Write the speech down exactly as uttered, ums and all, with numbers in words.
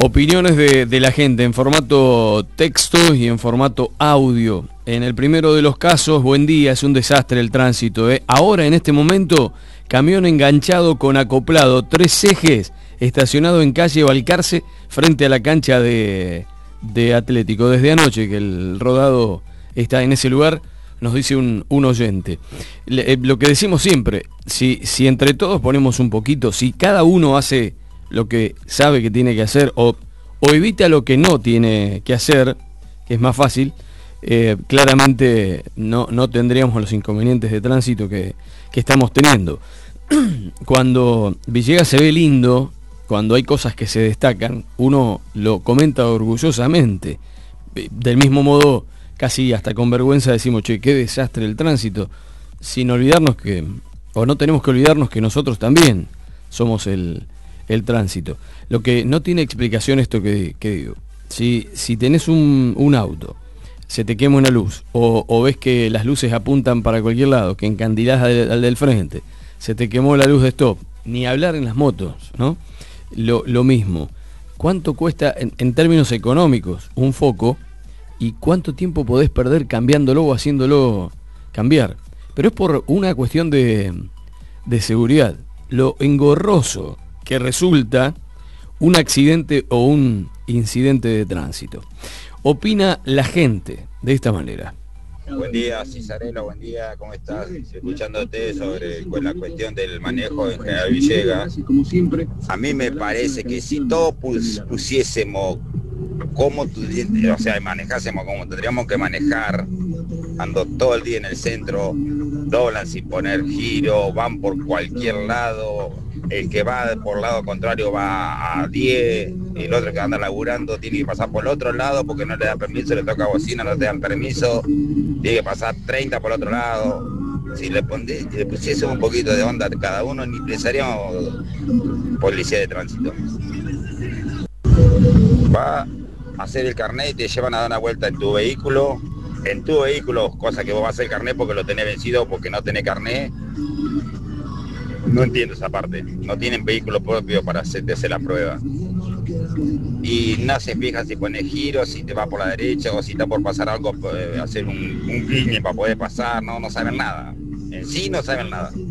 Opiniones de, de la gente en formato texto y en formato audio. En el primero de los casos, buen día, es un desastre el tránsito. ¿eh? Ahora, en este momento, camión enganchado con acoplado, tres ejes, estacionado en calle Balcarce, frente a la cancha de, de Atlético. Desde anoche que el rodado está en ese lugar, nos dice un, un oyente. Le, eh, lo que decimos siempre, si, si entre todos ponemos un poquito, si cada uno hace lo que sabe que tiene que hacer o, o evita lo que no tiene que hacer, que es más fácil, eh, claramente no, no tendríamos los inconvenientes de tránsito que, que estamos teniendo. Cuando Villegas se ve lindo, cuando hay cosas que se destacan, uno lo comenta orgullosamente. Del mismo modo, casi hasta con vergüenza decimos, che, qué desastre el tránsito, sin olvidarnos que, o no tenemos que olvidarnos que nosotros también somos el... el tránsito. Lo que no tiene explicación esto que, que digo. Si, si tenés un, un auto, se te quema una luz, o, o ves que las luces apuntan para cualquier lado, que encandilás al, al del frente, se te quemó la luz de stop, ni hablar en las motos, ¿no? Lo, lo mismo. ¿Cuánto cuesta en, en términos económicos un foco y cuánto tiempo podés perder cambiándolo o haciéndolo cambiar? Pero es por una cuestión de, de seguridad. Lo engorroso que resulta un accidente o un incidente de tránsito. Opina la gente de esta manera. Buen día, Cisarelo, buen día, ¿cómo estás? Escuchándote sobre pues, la cuestión del manejo en General Villegas. A mí me parece que si todos pus, pusiésemos como, o sea, manejásemos como tendríamos que manejar, ando todo el día en el centro, doblan sin poner giro, van por cualquier lado, el que va por el lado contrario va a diez, el otro que anda laburando tiene que pasar por el otro lado porque no le dan permiso, le toca bocina, no te dan permiso, tiene que pasar treinta por el otro lado. Si le, pondé, le pusiésemos un poquito de onda a cada uno, ni precisaríamos policía de tránsito. Va a hacer el carnet y te llevan a dar una vuelta en tu vehículo, en tu vehículo, cosa que vos vas a hacer el carnet porque lo tenés vencido, porque no tenés carnet. No entiendo esa parte. No tienen vehículo propio para hacerte hacer la prueba. Y no se fija si pones giro, si te va por la derecha o si está por pasar algo, hacer un, un guiñe para poder pasar. No, no saben nada. En sí no saben nada.